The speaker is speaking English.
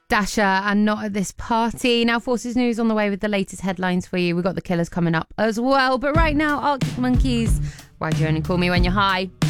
Dasher and Not at This Party. Now Forces News on the way with the latest headlines for you. We've got the Killers coming up as well. But right now, Arctic Monkeys, Why'd You Only Call Me When You're High?